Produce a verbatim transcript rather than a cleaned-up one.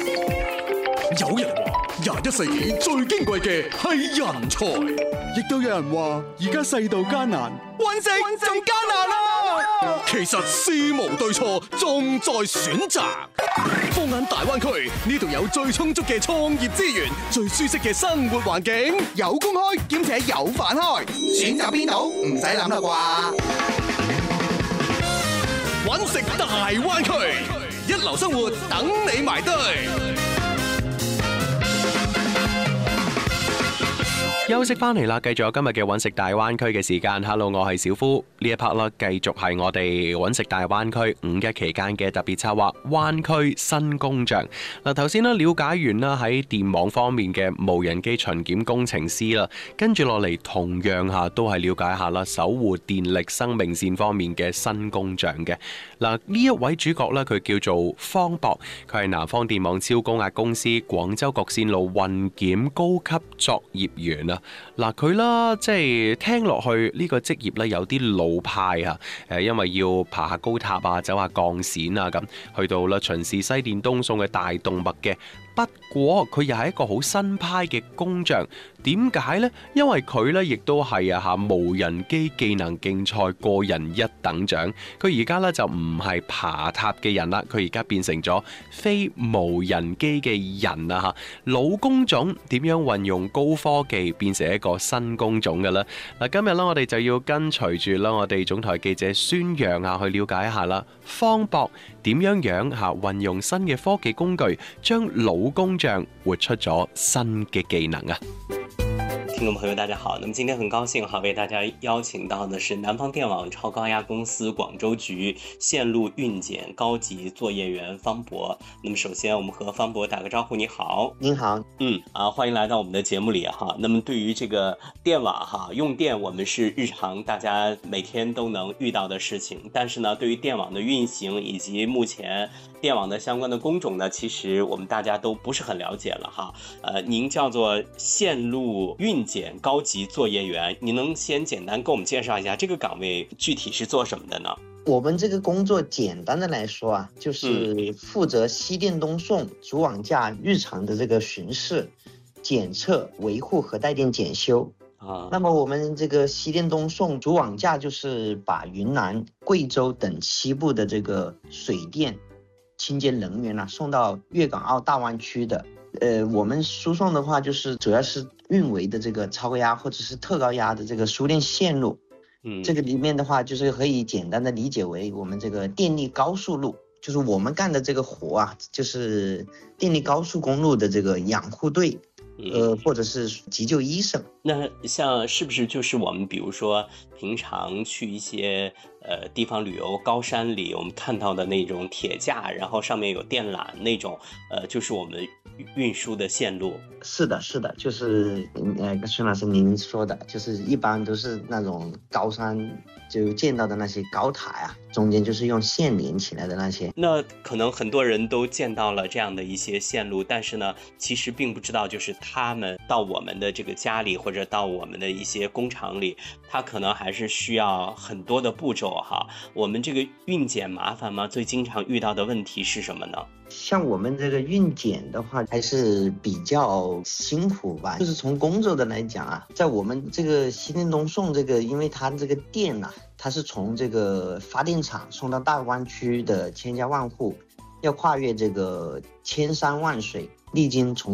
有人話廿一世紀最矜貴嘅係人才， 亦都有人話而家世道艱難，揾食仲艱難啊！ 其實事無對錯，重在選擇。放眼大灣區，呢度有最充足嘅創業資源，最舒適嘅生活環境， 有工開兼且有飯開，選擇邊度唔使諗啦啩？ 揾食大灣區，一流生活等你埋堆。 休息翻嚟啦，繼續有今日嘅揾食大灣區嘅時間。Hello， 我係小夫。呢一 part 啦，繼續係我哋揾食大灣區五一期間嘅特別策劃灣區新工匠。嗱，頭先啦了解完啦喺電網方面嘅無人機巡檢工程師啦，跟住落嚟同樣下都係了解下啦守護電力生命線方面嘅新工匠嘅。嗱，呢一位主角咧，佢叫做方博，佢係南方電網超高壓公司廣州各線路運檢高級作業員啊。嗱，佢啦，即係聽落去呢個職業咧有啲老派啊，誒，因為要爬下高塔啊，走下鋼線啊，咁去到啦巡視西電東送嘅大動脈嘅。不過佢又係一個好新派嘅工匠，點解呢？因為佢咧亦都係啊嚇無人機技能競賽個人一等獎。佢而家咧就唔係爬塔嘅人啦，佢而家變成咗非無人機嘅人啊嚇。老工種點樣運用高科技變成一個新工種嘅咧？嗱，今日咧我哋就要跟隨住啦，我哋總台記者孫楊啊去了解一下啦，方博點樣樣嚇運用新嘅科技工具，將老工匠活出咗新嘅技能啊！ 听众朋友大家好，那么今天很高兴哈为大家邀请到的是南方电网超高压公司广州局线路运检高级作业员方博。那么首先我们和方博打个招呼，你好。 您好。 嗯啊，欢迎来到我们的节目里哈。那么对于这个电网哈，用电我们是日常大家每天都能遇到的事情，但是呢对于电网的运行以及目前电网的相关的工种呢，其实我们大家都不是很了解了哈。呃，您叫做线路运检高级作业员，您能先简单给我们介绍一下这个岗位具体是做什么的呢？ 我们这个工作简单的来说啊，就是负责西电东送主网架日常的这个巡视、检测、维护和带电检修。啊，那么我们这个西电东送主网架就是把云南、贵州等西部的这个水电清洁能源啊送到粤港澳大湾区的。呃，我们输送的话，就是主要是运维的这个超高压或者是特高压的这个输电线路。嗯，这个里面的话，就是可以简单的理解为我们这个电力高速路，就是我们干的这个活啊，就是电力高速公路的这个养护队。呃，或者是急救医生。 那像是不是就是我们比如说平常去一些呃地方旅游，高山里我们看到的那种铁架，然后上面有电缆那种，呃，就是我们运输的线路？ 是的，是的，就是呃孙老师您说的，就是一般都是那种高山就见到的那些高塔呀、啊，中间就是用线连起来的那些。 那可能很多人都见到了这样的一些线路，但是呢，其实并不知道就是他们到我们的这个家里或者到我们的一些工厂里，它可能还是需要很多的步骤哈。我们这个运检麻烦吗？最经常遇到的问题是什么呢？ 像我们这个运检的话，还是比较辛苦吧。就是从工作的来讲啊，在我们这个西电东送这个，因为它这个电啊，它是从这个发电厂送到大湾区的千家万户，要跨越这个千山万水，历经重